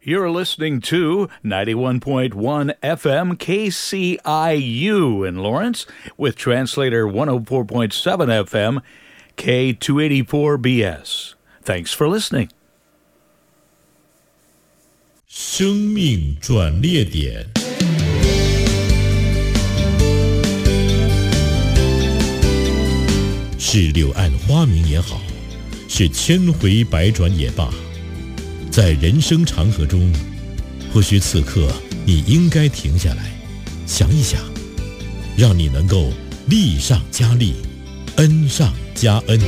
You're listening to 91.1 FM KCIU in Lawrence with translator 104.7 FM K284BS. Thanks for listening. 生命转捩点，是柳暗花明也好，是千回百转也罢，在人生长河中，或许此刻你应该停下来，想一想，让你能够力上加力，恩上加恩。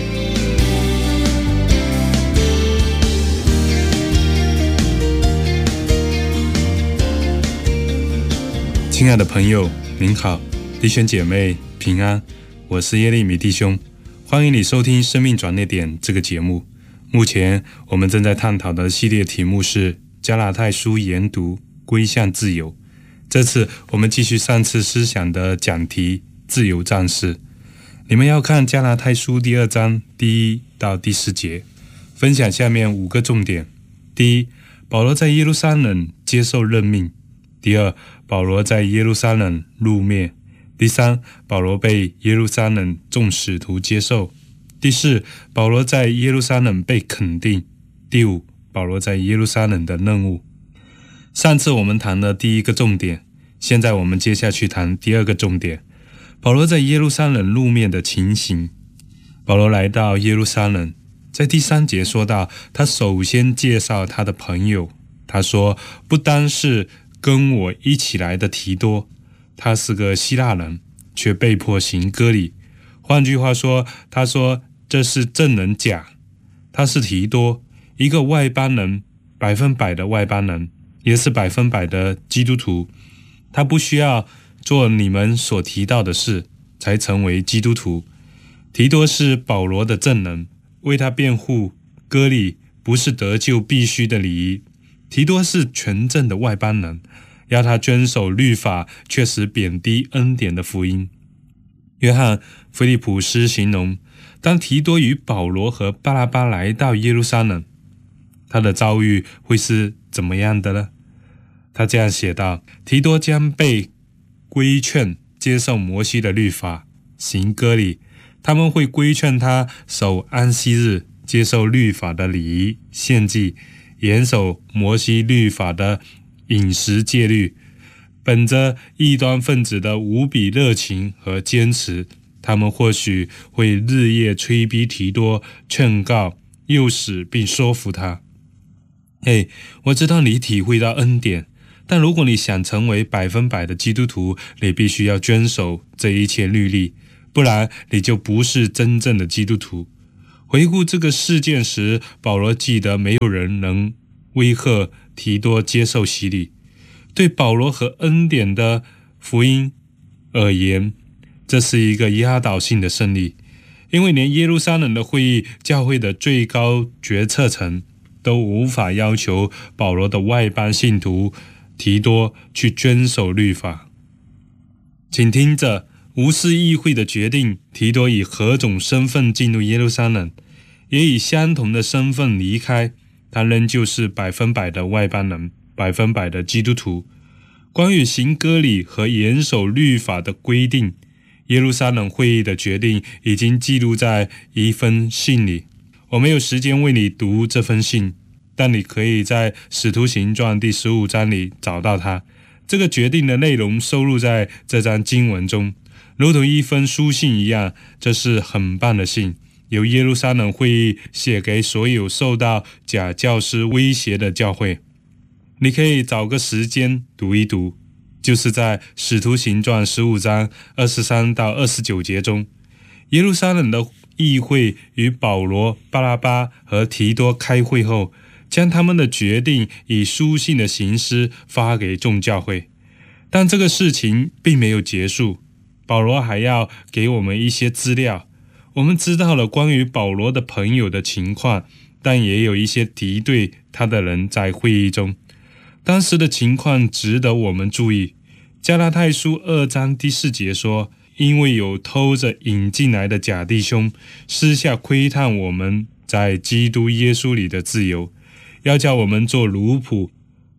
亲爱的朋友，您好，弟兄姐妹平安，我是耶利米弟兄，欢迎你收听生命转捩点这个节目。目前我们正在探讨的系列题目是加拉太书研读归向自由。这次我们继续上次思想的讲题，自由战士。你们要看加拉太书第2章第1到第4节，分享下面5个重点。第一，保罗在耶路撒冷接受任命。第二，保罗在耶路撒冷入灭。第三，保罗被耶路撒冷众使徒接受。第四，保罗在耶路撒冷被肯定。第五，保罗在耶路撒冷的任务。上次我们谈了第一个重点，现在我们接下去谈第二个重点，保罗在耶路撒冷入灭的情形。保罗来到耶路撒冷，在第3节说到，他首先介绍他的朋友，他说不单是跟我一起来的提多，他是个希腊人，却被迫行割礼。换句话说，他说这是证人甲，他是提多，一个外邦人，100%的外邦人，也是100%的基督徒。他不需要做你们所提到的事才成为基督徒。提多是保罗的证人，为他辩护。割礼不是得救必须的礼仪，提多是全正的外邦人，要他遵守律法，确实贬低恩典的福音。约翰·腓立普斯形容，当提多与保罗和巴拉巴来到耶路撒冷，他的遭遇会是怎么样的呢？他这样写道，提多将被规劝接受摩西的律法，行割礼，他们会规劝他守安息日，接受律法的礼仪献祭，严守摩西律法的饮食戒律。本着异端分子的无比热情和坚持，他们或许会日夜催逼提多，劝告、诱使并说服他。我知道你体会到恩典，但如果你想成为100%的基督徒，你必须要遵守这一切律例，不然你就不是真正的基督徒。回顾这个事件时，保罗记得没有人能威吓提多接受洗礼。对保罗和恩典的福音而言，这是一个压倒性的胜利，因为连耶路撒冷的会议，教会的最高决策层，都无法要求保罗的外邦信徒提多去遵守律法。请听着，无视议会的决定，提多以何种身份进入耶路撒冷，也以相同的身份离开，他仍旧是100%的外邦人，100%的基督徒。关于行割礼和严守律法的规定，耶路撒冷会议的决定已经记录在一封信里。我没有时间为你读这封信，但你可以在使徒行传第15章里找到它。这个决定的内容收录在这章经文中，如同一封书信一样，这是很棒的信，由耶路撒冷会议写给所有受到假教师威胁的教会。你可以找个时间读一读，就是在使徒行传15章23到29节中，耶路撒冷的议会与保罗、巴拉巴和提多开会后，将他们的决定以书信的形式发给众教会。但这个事情并没有结束，保罗还要给我们一些资料。我们知道了关于保罗的朋友的情况，但也有一些敌对他的人在会议中。当时的情况值得我们注意。加拉太书2章第4节说，因为有偷着引进来的假弟兄，私下窥探我们在基督耶稣里的自由，要叫我们做奴仆，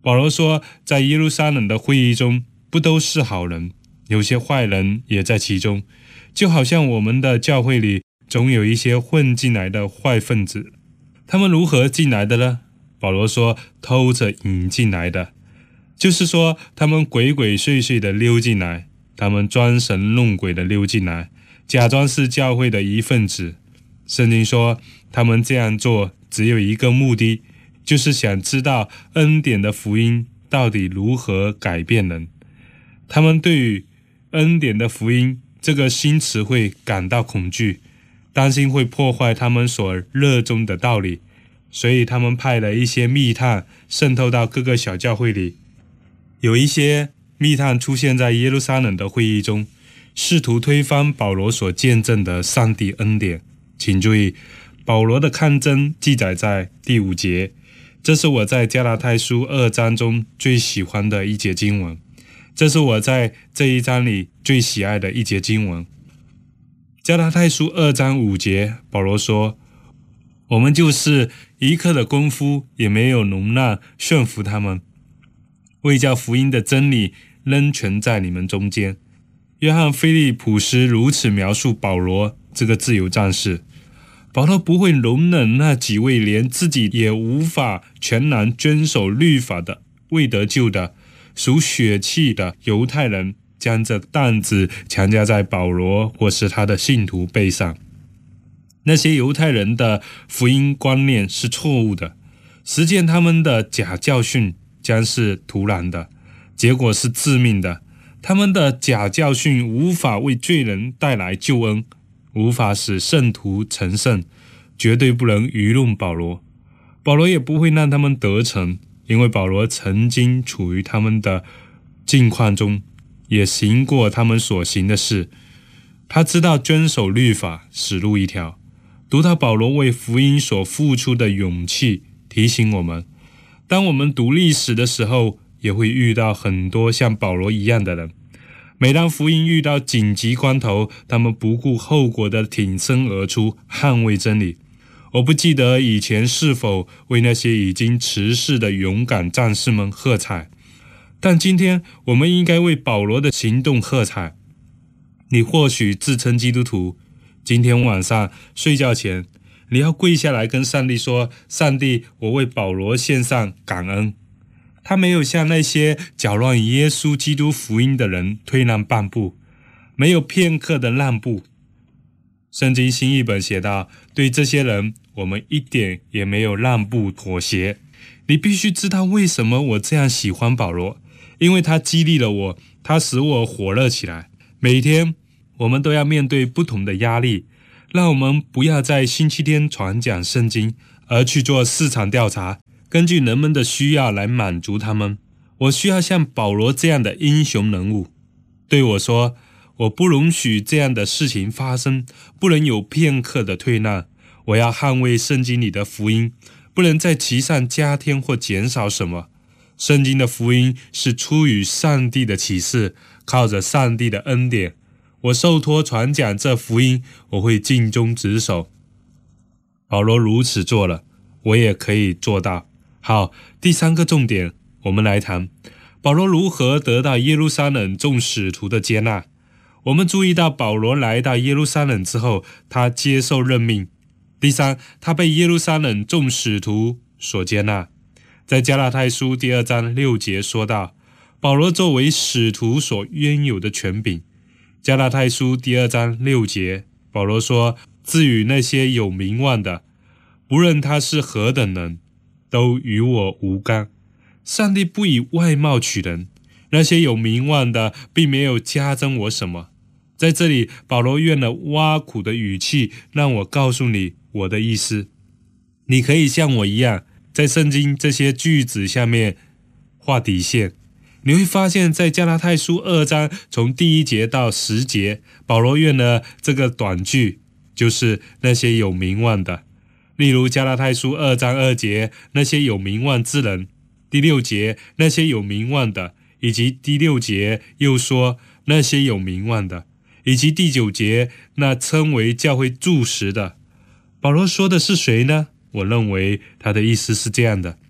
保罗说，在耶路撒冷的会议中，不都是好人，有些坏人也在其中，就好像我们的教会里总有一些混进来的坏分子。他们如何进来的呢？保罗说，偷着引进来的，就是说他们鬼鬼祟祟的溜进来，他们装神弄鬼的溜进来，假装是教会的一份子。圣经说，他们这样做只有一个目的，就是想知道恩典的福音到底如何改变人。他们对于恩典的福音这个新词汇感到恐惧，担心会破坏他们所热衷的道理，所以他们派了一些密探渗透到各个小教会里。有一些密探出现在耶路撒冷的会议中，试图推翻保罗所见证的上帝恩典。请注意，保罗的抗争记载在第5节，这是我在加拉太书2章中最喜欢的一节经文，这是我在这一章里最喜爱的一节经文。加拉太书2章5节，保罗说，我们就是一刻的功夫也没有容让驯服他们，为叫福音的真理仍存在你们中间。约翰腓利普斯如此描述保罗这个自由战士，保罗不会容忍那几位连自己也无法全然遵守律法的未得救的属血气的犹太人将这担子强加在保罗或是他的信徒背上。那些犹太人的福音观念是错误的，实践他们的假教训将是徒然的，结果是致命的。他们的假教训无法为罪人带来救恩，无法使圣徒成圣，绝对不能愚弄保罗。保罗也不会让他们得逞，因为保罗曾经处于他们的境况中，也行过他们所行的事。他知道遵守律法，死路一条。读到保罗为福音所付出的勇气，提醒我们，当我们读历史的时候，也会遇到很多像保罗一样的人。每当福音遇到紧急关头，他们不顾后果的挺身而出，捍卫真理。我不记得以前是否为那些已经辞世的勇敢战士们喝彩，但今天我们应该为保罗的行动喝彩。你或许自称基督徒，今天晚上睡觉前，你要跪下来跟上帝说，上帝，我为保罗献上感恩。他没有向那些搅乱耶稣基督福音的人退让半步，没有片刻的让步。圣经新译本写道，对这些人，我们一点也没有让步妥协。你必须知道为什么我这样喜欢保罗，因为他激励了我，他使我火热起来。每天我们都要面对不同的压力，让我们不要在星期天传讲圣经，而去做市场调查，根据人们的需要来满足他们。我需要像保罗这样的英雄人物。对我说，我不容许这样的事情发生，不能有片刻的退让。我要捍卫圣经里的福音，不能在其上加添或减少什么。圣经的福音是出于上帝的启示，靠着上帝的恩典。我受托传讲这福音，我会尽忠职守。保罗如此做了，我也可以做到。好，第3个重点，我们来谈保罗如何得到耶路撒冷众使徒的接纳。我们注意到保罗来到耶路撒冷之后，他接受任命。第3，他被耶路撒冷众使徒所接纳。在加拉太书第2章6节说到，保罗作为使徒所拥有的权柄。加拉太书第2章6节，保罗说，至于那些有名望的，不论他是何等人，都与我无干。上帝不以外貌取人，那些有名望的并没有加增我什么。在这里，保罗用了挖苦的语气，让我告诉你我的意思。你可以像我一样，在圣经这些句子下面画底线。你会发现在加拉太书2章从第1节到10节，保罗用了这个短句，就是那些有名望的。例如加拉太书2章2节，那些有名望之人；第6节，那些有名望的；以及第6节又说那些有名望的；以及第9节那称为教会柱石的。保罗说的是谁呢？我认为他的意思是这样的：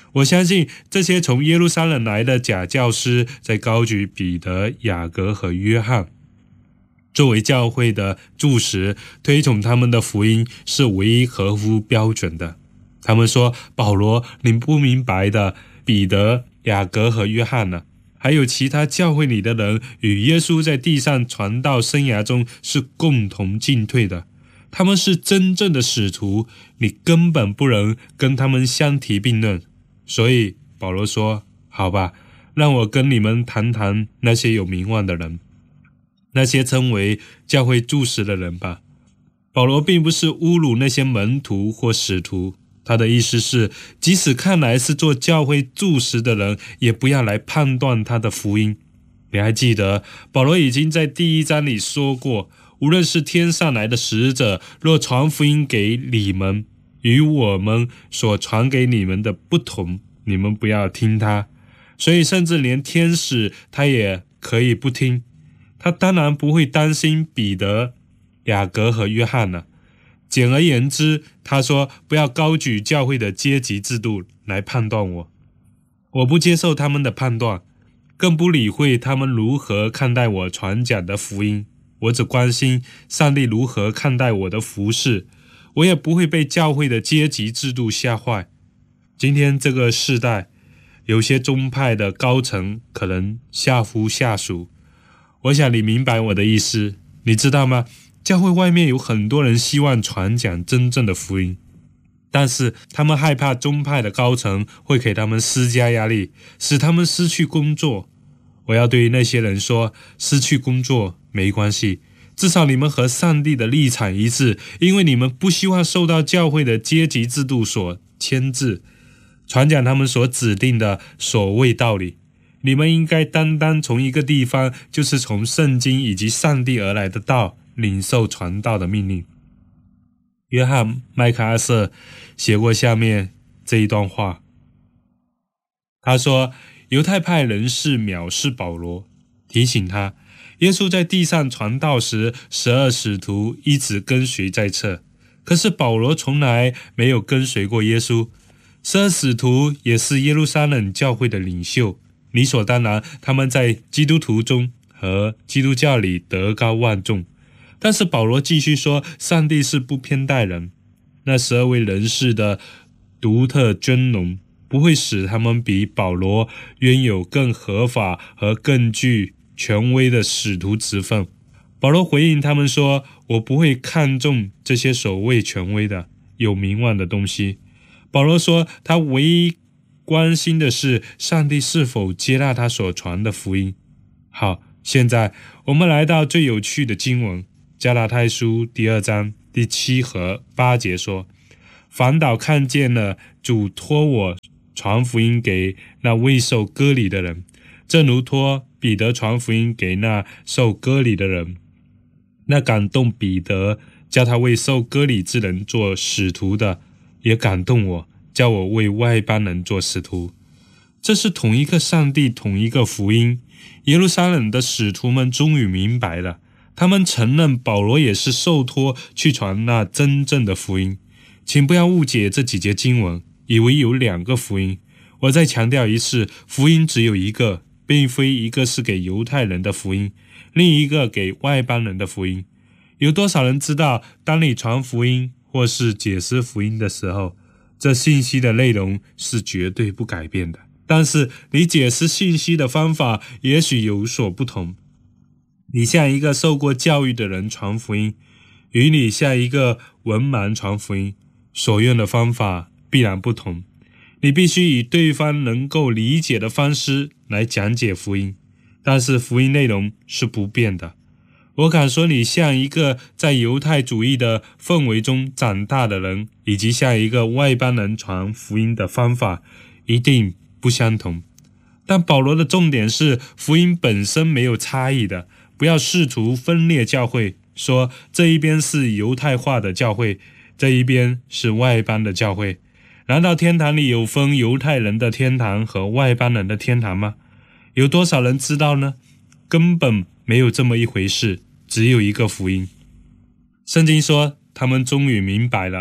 我相信这些从耶路撒冷来的假教师在高举彼得、雅各和约翰作为教会的柱石，推崇他们的福音是唯一合乎标准的。他们说，保罗，你不明白的，彼得、雅各和约翰呢？还有其他教会里的人与耶稣在地上传道生涯中是共同进退的，他们是真正的使徒，你根本不能跟他们相提并论。所以保罗说，好吧，让我跟你们谈谈那些有名望的人，那些称为教会柱石的人吧。保罗并不是侮辱那些门徒或使徒，他的意思是，即使看来是做教会柱石的人，也不要来判断他的福音。你还记得保罗已经在第1章里说过，无论是天上来的使者，若传福音给你们，与我们所传给你们的不同，你们不要听他。所以甚至连天使他也可以不听。他当然不会担心彼得、雅各和约翰了。简而言之，他说，不要高举教会的阶级制度来判断我。我不接受他们的判断，更不理会他们如何看待我传讲的福音。我只关心上帝如何看待我的服事。我也不会被教会的阶级制度吓坏。今天这个世代，有些宗派的高层可能下服下属。我想你明白我的意思。你知道吗？教会外面有很多人希望传讲真正的福音，但是他们害怕宗派的高层会给他们施加压力，使他们失去工作。我要对那些人说，失去工作没关系，至少你们和上帝的立场一致，因为你们不希望受到教会的阶级制度所牵制，传讲他们所指定的所谓道理。你们应该单单从一个地方，就是从圣经以及上帝而来的道，领受传道的命令。约翰·麦克阿瑟写过下面这一段话，他说，犹太派人士藐视保罗，提醒他，耶稣在地上传道时，12使徒一直跟随在侧，可是保罗从来没有跟随过耶稣。12使徒也是耶路撒冷教会的领袖，理所当然，他们在基督徒中和基督教里德高望重。但是保罗继续说，上帝是不偏待人，那12位人士的独特尊荣不会使他们比保罗拥有更合法和更具权威的使徒职分。保罗回应他们说，我不会看重这些所谓权威的有名望的东西。保罗说，他唯一关心的是上帝是否接纳他所传的福音。好，现在我们来到最有趣的经文，加拉太书第2章第7和8节说，反倒看见了主托我传福音给那未受割礼的人，正如托彼得传福音给那受割礼的人。那感动彼得叫他为受割礼之人做使徒的，也感动我，叫我为外邦人做使徒。这是同一个上帝，同一个福音。耶路撒冷的使徒们终于明白了，他们承认保罗也是受托去传那真正的福音。请不要误解这几节经文，以为有2个福音。我再强调一次，福音只有一个，并非一个是给犹太人的福音，另一个给外邦人的福音。有多少人知道，当你传福音或是解释福音的时候，这信息的内容是绝对不改变的，但是你解释信息的方法也许有所不同。你向一个受过教育的人传福音，与你向一个文盲传福音，所用的方法必然不同。你必须以对方能够理解的方式来讲解福音，但是福音内容是不变的。我敢说，你向一个在犹太主义的氛围中长大的人，以及向一个外邦人传福音的方法一定不相同。但保罗的重点是，福音本身没有差异的，不要试图分裂教会，说这一边是犹太化的教会，这一边是外邦的教会。难道天堂里有分犹太人的天堂和外邦人的天堂吗？有多少人知道呢？根本没有这么一回事，只有一个福音。圣经说，他们终于明白了。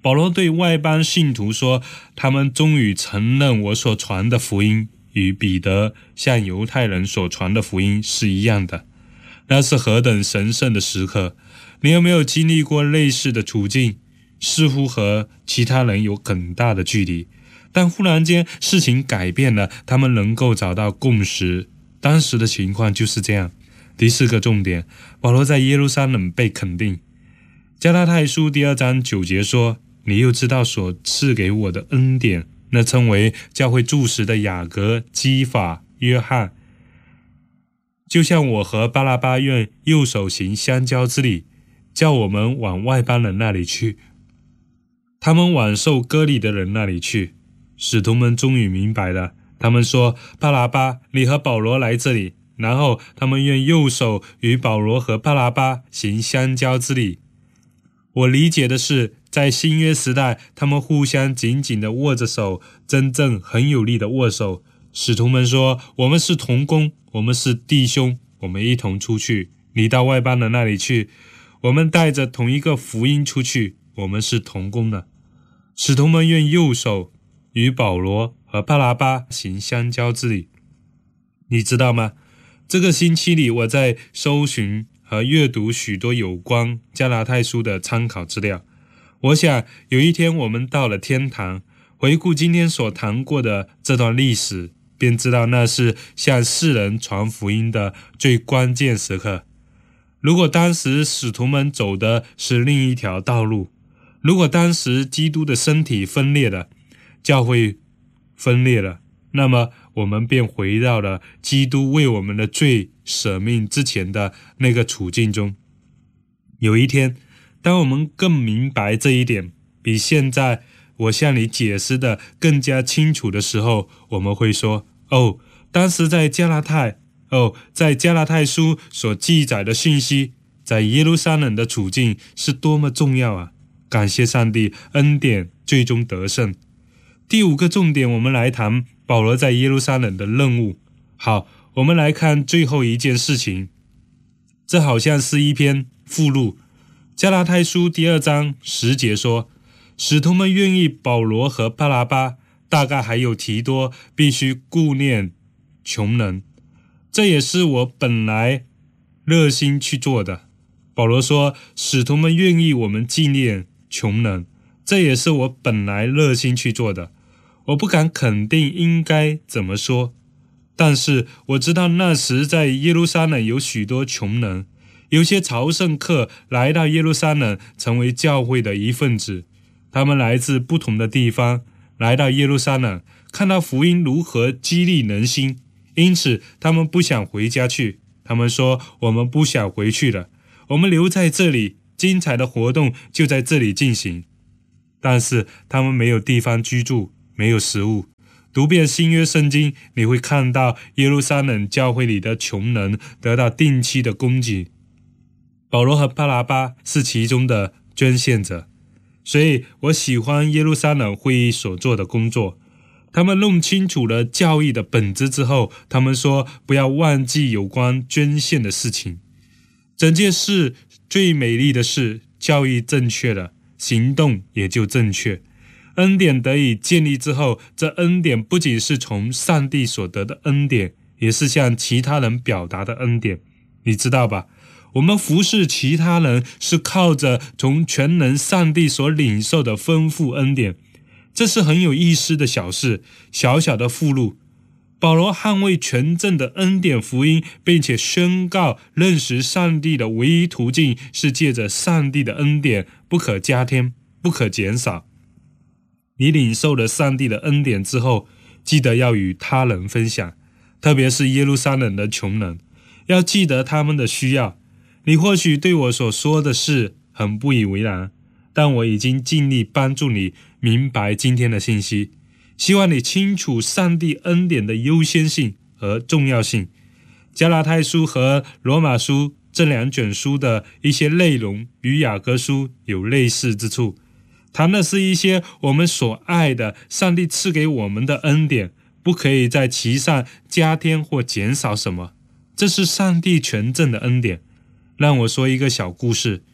保罗对外邦信徒说，他们终于承认我所传的福音与彼得向犹太人所传的福音是一样的。那是何等神圣的时刻！你有没有经历过类似的处境？似乎和其他人有很大的距离，但忽然间事情改变了，他们能够找到共识。当时的情况就是这样。第4个重点，保罗在耶路撒冷被肯定。加拉太书第2章9节说，你又知道所赐给我的恩典，那称为教会柱石的雅各、基法、约翰，就像我和巴拉巴愿右手行相交之礼，叫我们往外邦人那里去，他们往受割礼的人那里去。使徒们终于明白了，他们说，巴拉巴，你和保罗来这里，然后他们愿右手与保罗和巴拉巴行相交之礼。我理解的是，在新约时代，他们互相紧紧地握着手，真正很有力的握手。使徒们说，我们是同工，我们是弟兄，我们一同出去，你到外邦人那里去，我们带着同一个福音出去，我们是同工的。使徒们愿右手与保罗和巴拉巴行相交之礼。你知道吗？这个星期里，我在搜寻和阅读许多有关加拉太书的参考资料。我想有一天我们到了天堂，回顾今天所谈过的这段历史，便知道那是向世人传福音的最关键时刻。如果当时使徒们走的是另一条道路，如果当时基督的身体分裂了，教会分裂了，那么我们便回到了基督为我们的罪舍命之前的那个处境中。有一天，当我们更明白这一点，比现在我向你解释的更加清楚的时候，我们会说，当时在加拉太书所记载的信息，在耶路撒冷的处境是多么重要啊！感谢上帝，恩典最终得胜。第5个重点，我们来谈保罗在耶路撒冷的任务。好，我们来看最后一件事情，这好像是一篇附录。加拉太书第2章10节说，使徒们愿意保罗和巴拉巴，大概还有提多，必须顾念穷人，这也是我本来热心去做的。保罗说，使徒们愿意我们纪念穷人，这也是我本来热心去做的。我不敢肯定应该怎么说，但是我知道那时在耶路撒冷有许多穷人，有些朝圣客来到耶路撒冷成为教会的一份子，他们来自不同的地方，来到耶路撒冷，看到福音如何激励人心，因此他们不想回家去。他们说，我们不想回去了，我们留在这里，精彩的活动就在这里进行。但是他们没有地方居住，没有食物。读遍新约圣经，你会看到耶路撒冷教会里的穷人得到定期的供给。保罗和巴拉巴是其中的捐献者，所以我喜欢耶路撒冷会议所做的工作。他们弄清楚了教义的本质之后，他们说不要忘记有关捐献的事情。整件事最美丽的是，教义正确了，行动也就正确。恩典得以建立之后，这恩典不仅是从上帝所得的恩典，也是向其他人表达的恩典。你知道吧？我们服侍其他人是靠着从全能上帝所领受的丰富恩典，这是很有意思的小事，小小的附录。保罗捍卫全正的恩典福音，并且宣告认识上帝的唯一途径是借着上帝的恩典，不可加添，不可减少。你领受了上帝的恩典之后，记得要与他人分享，特别是耶路撒冷的穷人，要记得他们的需要。你或许对我所说的事很不以为然，但我已经尽力帮助你明白今天的信息，希望你清楚上帝恩典的优先性和重要性。加拉太书和罗马书这2卷书的一些内容与雅各书有类似之处，谈的是一些我们所爱的上帝赐给我们的恩典，不可以在其上加添或减少什么，这是上帝全正的恩典。让我说一个小故事。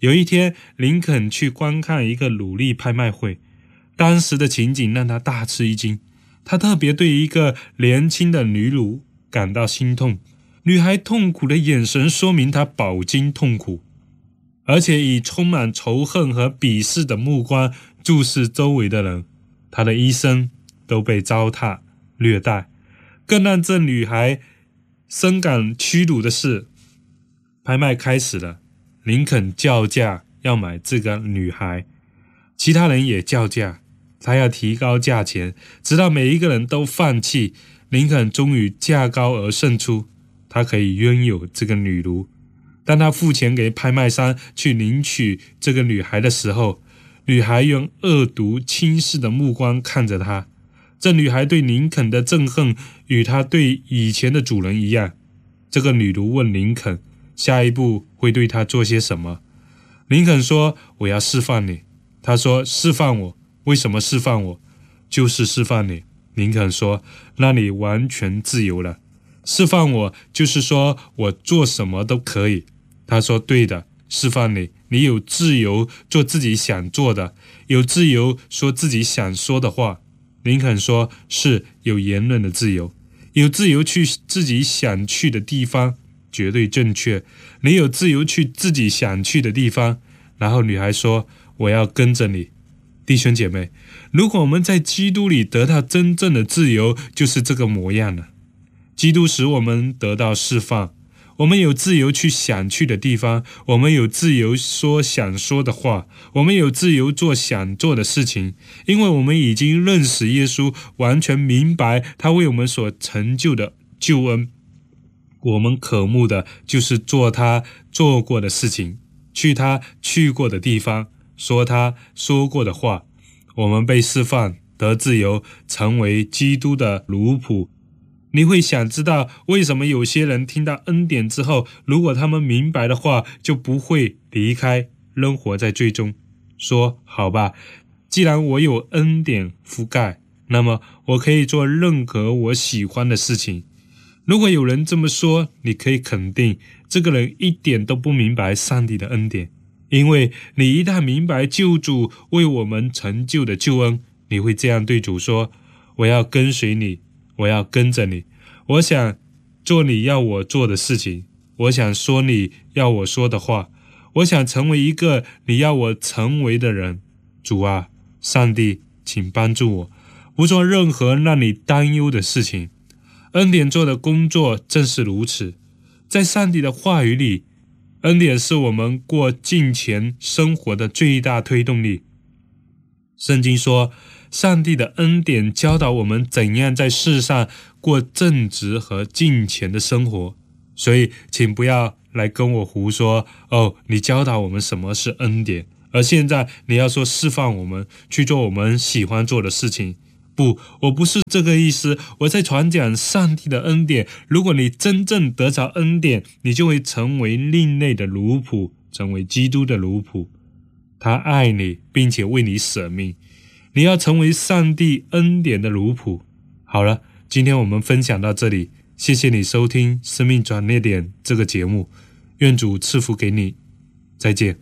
有一天，林肯去观看一个奴隶拍卖会，当时的情景让他大吃一惊。他特别对一个年轻的女奴感到心痛，女孩痛苦的眼神说明她饱经痛苦，而且以充满仇恨和鄙视的目光注视周围的人。她的一生都被糟蹋虐待。更让这女孩深感屈辱的是，拍卖开始了，林肯叫价要买这个女孩，其他人也叫价，他要提高价钱，直到每一个人都放弃，林肯终于价高而胜出，他可以拥有这个女奴。当他付钱给拍卖商去领取这个女孩的时候，女孩用恶毒轻视的目光看着他。这女孩对林肯的憎恨与她对以前的主人一样。这个女奴问林肯，下一步会对她做些什么？林肯说，我要释放你。他说，释放我？为什么释放我？就是释放你。林肯说，那你完全自由了。释放我就是说我做什么都可以。他说，对的，释放你，你有自由做自己想做的，有自由说自己想说的话。林肯说，是，有言论的自由，有自由去自己想去的地方，绝对正确。你有自由去自己想去的地方。然后女孩说，我要跟着你。弟兄姐妹，如果我们在基督里得到真正的自由，就是这个模样了。基督使我们得到释放，我们有自由去想去的地方，我们有自由说想说的话，我们有自由做想做的事情，因为我们已经认识耶稣，完全明白他为我们所成就的救恩。我们渴慕的就是做他做过的事情，去他去过的地方，说他说过的话。我们被释放，得自由，成为基督的奴仆。你会想知道为什么有些人听到恩典之后，如果他们明白的话，就不会离开，仍活在罪中。说，好吧，既然我有恩典覆盖，那么我可以做任何我喜欢的事情。如果有人这么说，你可以肯定这个人一点都不明白上帝的恩典。因为你一旦明白救主为我们成就的救恩，你会这样对主说，我要跟随你，我要跟着你，我想做你要我做的事情，我想说你要我说的话，我想成为一个你要我成为的人。主啊，上帝，请帮助我，不做任何让你担忧的事情。恩典做的工作正是如此。在上帝的话语里，恩典是我们过敬虔生活的最大推动力。圣经说，上帝的恩典教导我们怎样在世上过正直和敬虔的生活。所以请不要来跟我胡说，你教导我们什么是恩典，而现在你要说释放我们去做我们喜欢做的事情。不，我不是这个意思，我在传讲上帝的恩典。如果你真正得着恩典，你就会成为另类的奴仆，成为基督的奴仆。他爱你，并且为你舍命。你要成为上帝恩典的奴仆。好了，今天我们分享到这里，谢谢你收听生命转捩点这个节目，愿主赐福给你，再见。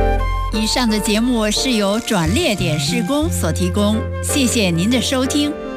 以上的节目是由转捩点事工所提供，谢谢您的收听。